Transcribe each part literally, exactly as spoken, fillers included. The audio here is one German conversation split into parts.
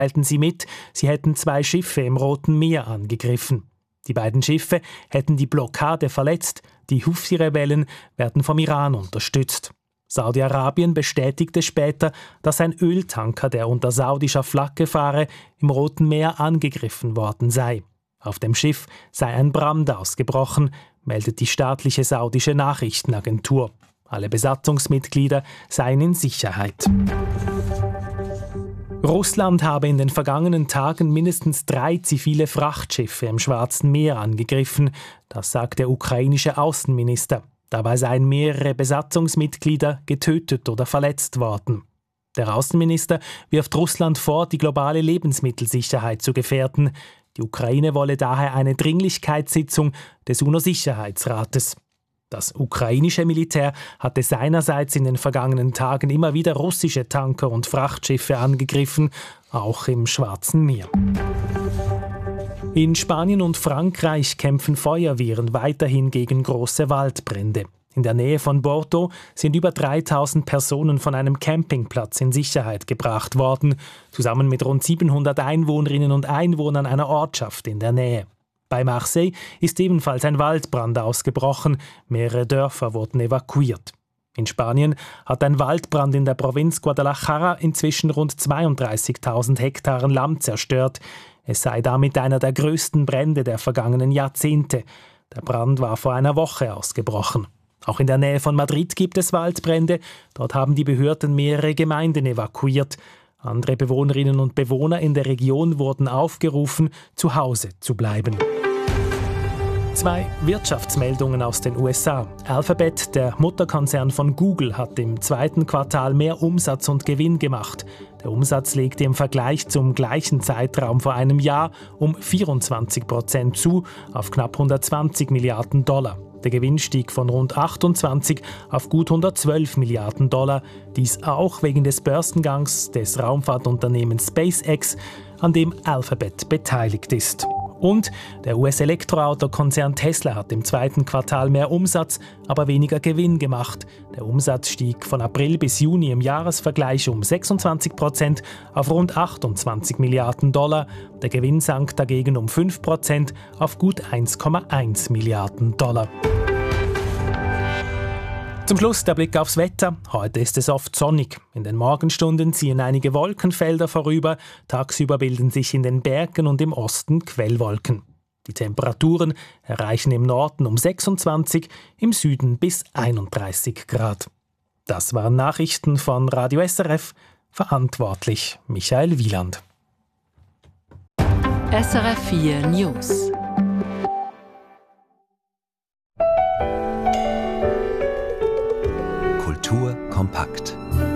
teilten sie mit, sie hätten zwei Schiffe im Roten Meer angegriffen. Die beiden Schiffe hätten die Blockade verletzt, die Houthi-Rebellen werden vom Iran unterstützt. Saudi-Arabien bestätigte später, dass ein Öltanker, der unter saudischer Flagge fahre, im Roten Meer angegriffen worden sei. Auf dem Schiff sei ein Brand ausgebrochen, meldet die staatliche saudische Nachrichtenagentur. Alle Besatzungsmitglieder seien in Sicherheit. Russland habe in den vergangenen Tagen mindestens drei zivile Frachtschiffe im Schwarzen Meer angegriffen, das sagt der ukrainische Außenminister. Dabei seien mehrere Besatzungsmitglieder getötet oder verletzt worden. Der Außenminister wirft Russland vor, die globale Lebensmittelsicherheit zu gefährden. Die Ukraine wolle daher eine Dringlichkeitssitzung des UNO-Sicherheitsrates. Das ukrainische Militär hatte seinerseits in den vergangenen Tagen immer wieder russische Tanker und Frachtschiffe angegriffen, auch im Schwarzen Meer. In Spanien und Frankreich kämpfen Feuerwehren weiterhin gegen große Waldbrände. In der Nähe von Bordeaux sind über dreitausend Personen von einem Campingplatz in Sicherheit gebracht worden, zusammen mit rund siebenhundert Einwohnerinnen und Einwohnern einer Ortschaft in der Nähe. Bei Marseille ist ebenfalls ein Waldbrand ausgebrochen, mehrere Dörfer wurden evakuiert. In Spanien hat ein Waldbrand in der Provinz Guadalajara inzwischen rund zweiunddreißigtausend Hektaren Land zerstört. Es sei damit einer der größten Brände der vergangenen Jahrzehnte. Der Brand war vor einer Woche ausgebrochen. Auch in der Nähe von Madrid gibt es Waldbrände. Dort haben die Behörden mehrere Gemeinden evakuiert. Andere Bewohnerinnen und Bewohner in der Region wurden aufgerufen, zu Hause zu bleiben. Zwei Wirtschaftsmeldungen aus den U S A. Alphabet, der Mutterkonzern von Google, hat im zweiten Quartal mehr Umsatz und Gewinn gemacht. Der Umsatz legte im Vergleich zum gleichen Zeitraum vor einem Jahr um vierundzwanzig Prozent zu, auf knapp hundertzwanzig Milliarden Dollar. Der Gewinn stieg von rund achtundzwanzig auf gut hundertzwölf Milliarden Dollar. Dies auch wegen des Börsengangs des Raumfahrtunternehmens SpaceX, an dem Alphabet beteiligt ist. Und der U S-Elektroautokonzern Tesla hat im zweiten Quartal mehr Umsatz, aber weniger Gewinn gemacht. Der Umsatz stieg von April bis Juni im Jahresvergleich um sechsundzwanzig Prozent auf rund achtundzwanzig Milliarden Dollar. Der Gewinn sank dagegen um fünf Prozent auf gut eins Komma eins Milliarden Dollar. Zum Schluss der Blick aufs Wetter. Heute ist es oft sonnig. In den Morgenstunden ziehen einige Wolkenfelder vorüber. Tagsüber bilden sich in den Bergen und im Osten Quellwolken. Die Temperaturen erreichen im Norden um sechsundzwanzig, im Süden bis einunddreißig Grad. Das waren Nachrichten von Radio S R F. Verantwortlich Michael Wieland. S R F vier News. Kultur kompakt.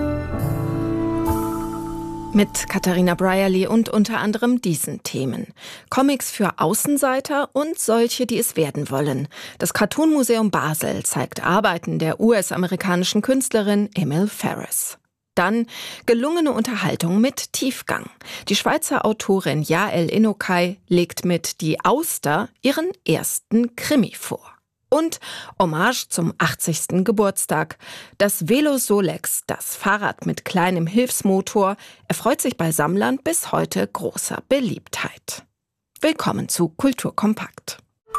Mit Katharina Brierly und unter anderem diesen Themen. Comics für Außenseiter und solche, die es werden wollen. Das Cartoon Museum Basel zeigt Arbeiten der U S-amerikanischen Künstlerin Emil Ferris. Dann gelungene Unterhaltung mit Tiefgang. Die Schweizer Autorin Yael Inokai legt mit Die Auster ihren ersten Krimi vor. Und Hommage zum achtzigsten Geburtstag. Das Velo Solex, das Fahrrad mit kleinem Hilfsmotor, erfreut sich bei Sammlern bis heute großer Beliebtheit. Willkommen zu Kultur kompakt.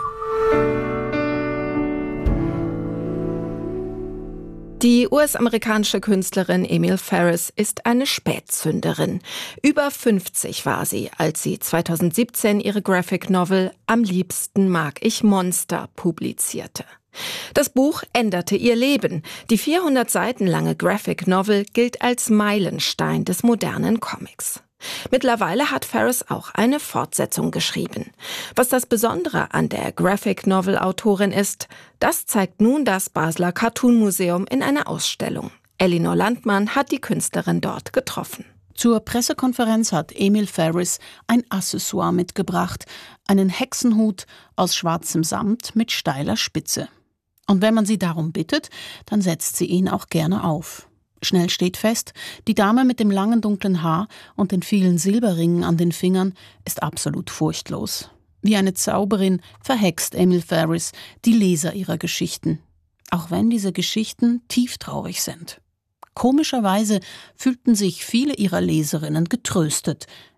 Die U S-amerikanische Künstlerin Emil Ferris ist eine Spätzünderin. Über fünfzig war sie, als sie zweitausendsiebzehn ihre Graphic Novel Am liebsten mag ich Monster publizierte. Das Buch änderte ihr Leben. Die vierhundert Seiten lange Graphic Novel gilt als Meilenstein des modernen Comics. Mittlerweile hat Ferris auch eine Fortsetzung geschrieben. Was das Besondere an der Graphic-Novel-Autorin ist, das zeigt nun das Basler Cartoon-Museum in einer Ausstellung. Elinor Landmann hat die Künstlerin dort getroffen. Zur Pressekonferenz hat Emil Ferris ein Accessoire mitgebracht, einen Hexenhut aus schwarzem Samt mit steiler Spitze. Und wenn man sie darum bittet, dann setzt sie ihn auch gerne auf. Schnell steht fest, die Dame mit dem langen dunklen Haar und den vielen Silberringen an den Fingern ist absolut furchtlos. Wie eine Zauberin verhext Emil Ferris die Leser ihrer Geschichten. Auch wenn diese Geschichten tieftraurig sind. Komischerweise fühlten sich viele ihrer Leserinnen getröstet,